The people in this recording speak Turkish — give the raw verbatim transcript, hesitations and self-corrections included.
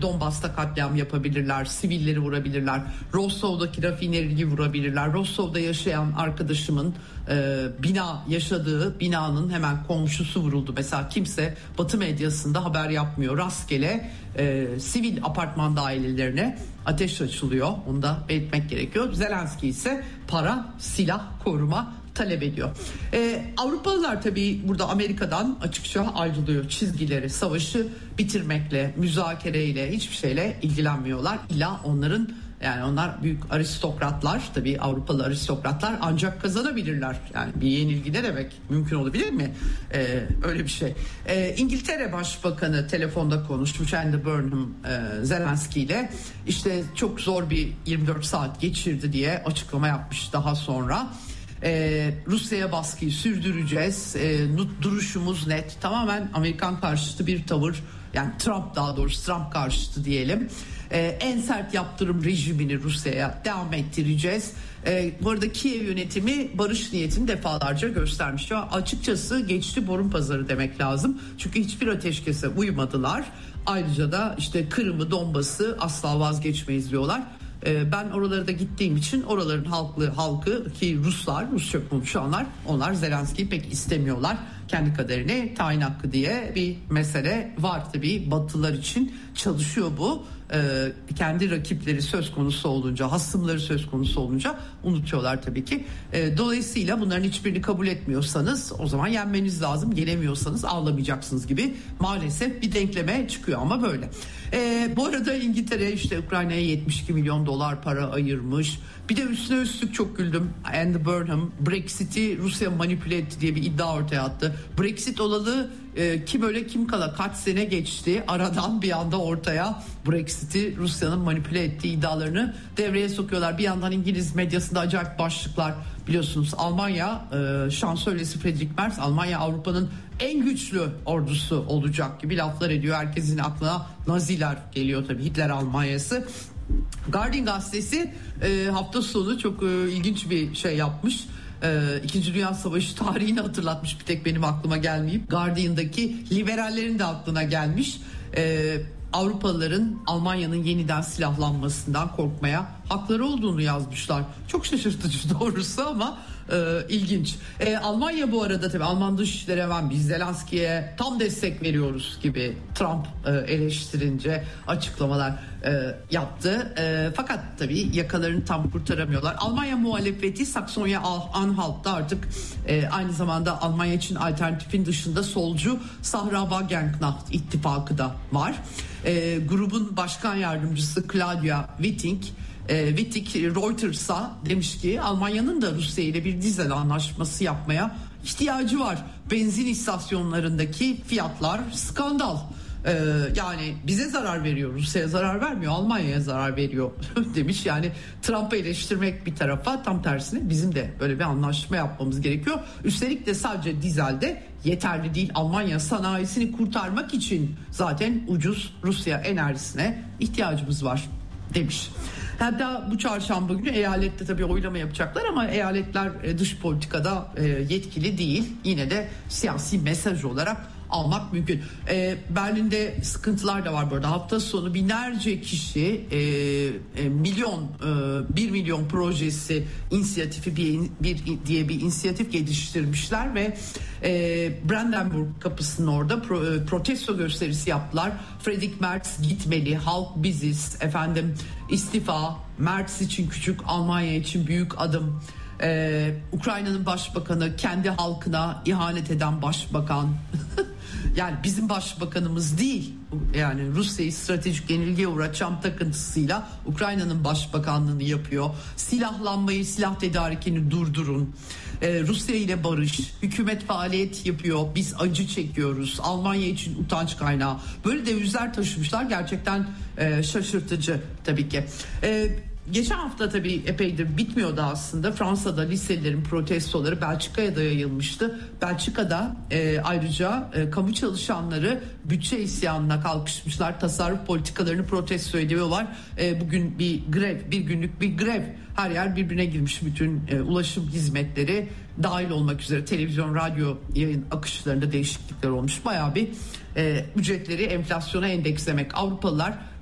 Donbas'ta katliam yapabilirler, sivilleri vurabilirler, Rostov'daki rafineriyi vurabilirler. Rostov'da yaşayan arkadaşımın e, bina yaşadığı binanın hemen komşusu vuruldu. Mesela kimse Batı medyasında haber yapmıyor. Rastgele e, sivil apartman dairelerine ateş açılıyor. Onu da belirtmek gerekiyor. Zelenski ise para, silah, koruma talep ediyor. Ee, Avrupalılar tabii burada Amerika'dan açıkça ayrılıyor. Çizgileri, savaşı bitirmekle, müzakereyle, hiçbir şeyle ilgilenmiyorlar. İlla onların, yani onlar büyük aristokratlar, tabii Avrupalı aristokratlar ancak kazanabilirler. Yani bir yenilgi ne demek? Mümkün olabilir mi? Ee, öyle bir şey. Ee, İngiltere Başbakanı telefonda konuşmuş, Andy Burnham e, Zelenski ile. İşte çok zor bir yirmi dört saat geçirdi diye açıklama yapmış daha sonra. Ee, Rusya'ya baskıyı sürdüreceğiz, ee, duruşumuz net, tamamen Amerikan karşıtı bir tavır, yani Trump, daha doğrusu Trump karşıtı diyelim. Ee, en sert yaptırım rejimini Rusya'ya devam ettireceğiz. Ee, bu arada Kiev yönetimi barış niyetini defalarca göstermiş. Ya açıkçası geçti borun pazarı demek lazım, çünkü hiçbir ateşkese uymadılar. Ayrıca da işte Kırım'ı, Donbas'ı asla vazgeçmeyiz diyorlar. Ben oralara da gittiğim için oraların halkı, halkı ki Ruslar, Rusça konuşanlar, onlar Zelenski'yi pek istemiyorlar. Kendi kaderini tayin hakkı diye bir mesele var tabii. Batılılar için çalışıyor bu. Ee, kendi rakipleri söz konusu olunca, hasımları söz konusu olunca unutuyorlar tabii ki. Ee, dolayısıyla bunların hiçbirini kabul etmiyorsanız o zaman yenmeniz lazım. Gelemiyorsanız ağlamayacaksınız gibi maalesef bir denkleme çıkıyor, ama böyle. Ee, bu arada İngiltere işte Ukrayna'ya yetmiş iki milyon dolar para ayırmış. Bir de üstüne üstlük çok güldüm. Andy Burnham Brexit'i Rusya manipüle etti diye bir iddia ortaya attı. Brexit olalı e, kim öyle kim kala kaç sene geçti, aradan bir anda ortaya Brexit'i Rusya'nın manipüle ettiği iddialarını devreye sokuyorlar. Bir yandan İngiliz medyasında acayip başlıklar, biliyorsunuz Almanya e, şansölyesi Friedrich Merz, Almanya Avrupa'nın en güçlü ordusu olacak gibi laflar ediyor. Herkesin aklına Naziler geliyor tabii, Hitler Almanyası. Guardian gazetesi e, hafta sonu çok e, ilginç bir şey yapmış. E, İkinci Dünya Savaşı tarihini hatırlatmış, bir tek benim aklıma gelmeyip Guardian'daki liberallerin de aklına gelmiş. E, Avrupalıların Almanya'nın yeniden silahlanmasından korkmaya hakları olduğunu yazmışlar. Çok şaşırtıcı doğrusu, ama e, ilginç. E, Almanya bu arada tabii Alman Dışişleri hemen biz Zelenski'ye tam destek veriyoruz gibi Trump e, eleştirince açıklamalar e, yaptı. E, fakat tabii yakalarını tam kurtaramıyorlar. Almanya muhalefeti Saksonya-Anhalt'ta artık e, aynı zamanda Almanya için alternatifin dışında solcu Sahra-Wagenknecht ittifakı da var. E, grubun başkan yardımcısı Claudia Witting E, Wittig Reuters'a demiş ki Almanya'nın da Rusya ile bir dizel anlaşması yapmaya ihtiyacı var. Benzin istasyonlarındaki fiyatlar skandal. Ee, yani bize zarar veriyor, Rusya'ya zarar vermiyor, Almanya'ya zarar veriyor demiş. Yani Trump'ı eleştirmek bir tarafa, tam tersine bizim de böyle bir anlaşma yapmamız gerekiyor. Üstelik de sadece dizelde yeterli değil. Almanya sanayisini kurtarmak için zaten ucuz Rusya enerjisine ihtiyacımız var demiş. Hatta bu çarşamba günü eyalette tabii oylama yapacaklar, ama eyaletler dış politikada yetkili değil. Yine de siyasi mesaj olarak almak mümkün. E, Berlin'de sıkıntılar da var bu arada. Hafta sonu binlerce kişi e, e, milyon e, bir milyon projesi inisiyatifi bir, bir diye bir inisiyatif geliştirmişler ve e, Brandenburg kapısının orada pro, e, protesto gösterisi yaptılar. Friedrich Merz gitmeli, halk biziz, efendim istifa, Merz için küçük, Almanya için büyük adım. Ee, Ukrayna'nın başbakanı kendi halkına ihanet eden başbakan. Yani bizim başbakanımız değil, yani Rusya'yı stratejik yenilgiye uğratan takıntısıyla Ukrayna'nın başbakanlığını yapıyor. Silahlanmayı, silah tedarikini durdurun. Ee, Rusya ile barış, hükümet faaliyet yapıyor, biz acı çekiyoruz, Almanya için utanç kaynağı. Böyle devizler taşımışlar, gerçekten e, şaşırtıcı tabii ki. E, Geçen hafta tabii epeydir bitmiyordu aslında. Fransa'da liselilerin protestoları Belçika'ya da yayılmıştı. Belçika'da e, ayrıca e, kamu çalışanları bütçe isyanına kalkışmışlar. Tasarruf politikalarını protesto ediyorlar. E, bugün bir grev, bir günlük bir grev. Her yer birbirine girmiş, bütün e, ulaşım hizmetleri dahil olmak üzere televizyon, radyo yayın akışlarında değişiklikler olmuş. Bayağı bir e, ücretleri enflasyona endekslemek. Avrupalılar